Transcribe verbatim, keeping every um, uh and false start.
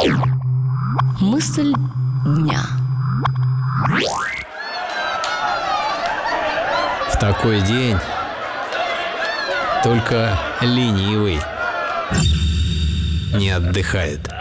Мысль дня. В такой день только ленивый не отдыхает.